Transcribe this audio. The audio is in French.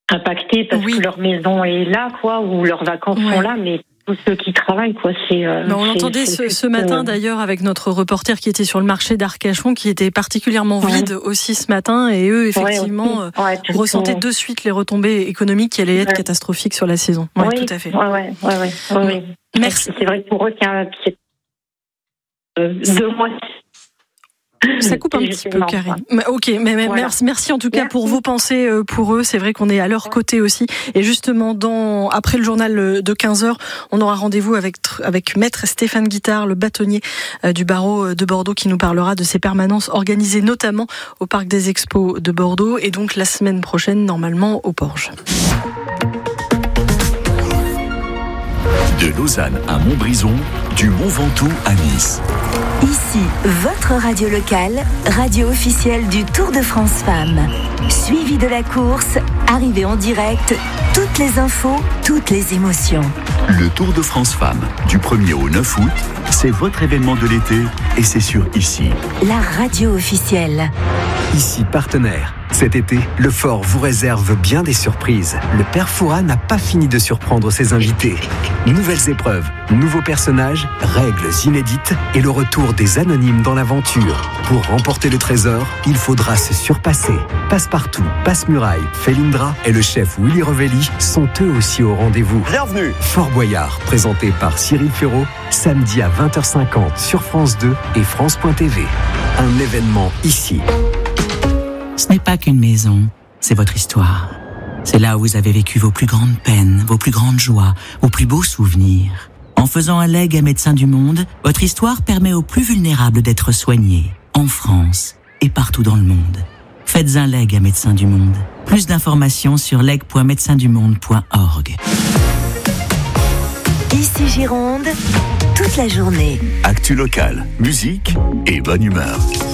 impactés parce que leur maison est là, quoi, ou leurs vacances sont là, mais tous ceux qui travaillent, quoi, on l'entendait ce matin d'ailleurs avec notre reporter qui était sur le marché d'Arcachon, qui était particulièrement vide aussi ce matin, et eux effectivement ressentaient de suite les retombées économiques qui allaient être catastrophiques sur la saison. Oui, tout à fait. Oui. Merci. C'est vrai que pour eux, c'est 2 mois. Ça coupe un petit peu, Karine. Ok, mais merci en tout cas pour vos pensées pour eux. C'est vrai qu'on est à leur côté aussi. Et justement, après le journal de 15h, on aura rendez-vous avec Maître Stéphane Guittard, le bâtonnier du barreau de Bordeaux, qui nous parlera de ces permanences organisées notamment au Parc des Expos de Bordeaux et donc la semaine prochaine, normalement, au Porge. De Lausanne à Montbrison, du Mont Ventoux à Nice. Ici, votre radio locale, radio officielle du Tour de France Femmes. Suivi de la course, arrivée en direct, toutes les infos, toutes les émotions. Le Tour de France Femmes, du 1er au 9 août, c'est votre événement de l'été et c'est sur Ici. La radio officielle. Ici, partenaire. Cet été, le Fort vous réserve bien des surprises. Le Père Fouras n'a pas fini de surprendre ses invités. Nouvelles épreuves, nouveaux personnages, règles inédites et le retour des anonymes dans l'aventure. Pour remporter le trésor, il faudra se surpasser. Passepartout, Passe-Muraille, Felindra et le chef Willy Revelli sont eux aussi au rendez-vous. Bienvenue. Fort Boyard, présenté par Cyril Ferraud, samedi à 20h50 sur France 2 et France.tv. Un événement ici. Ce n'est pas qu'une maison, c'est votre histoire. C'est là où vous avez vécu vos plus grandes peines, vos plus grandes joies, vos plus beaux souvenirs. En faisant un legs à Médecins du Monde, votre histoire permet aux plus vulnérables d'être soignés, en France et partout dans le monde. Faites un legs à Médecins du Monde. Plus d'informations sur leg.médecindumonde.org. Ici Gironde, toute la journée. Actu locale, musique et bonne humeur.